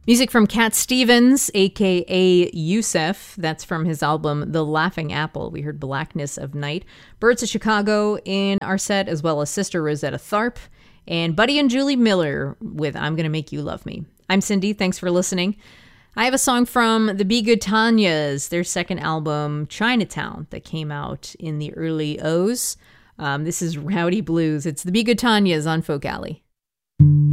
Music from Cat Stevens, a.k.a. Yusef. That's from his album The Laughing Apple. We heard Blackness of Night. Birds of Chicago in our set, as well as Sister Rosetta Tharpe. And Buddy and Julie Miller with I'm Gonna Make You Love Me. I'm Cindy. Thanks for listening. I have a song from the Be Good Tanyas, their second album, Chinatown, that came out in the early O's. This is Rowdy Blues. It's the Be Good Tanyas on Folk Alley.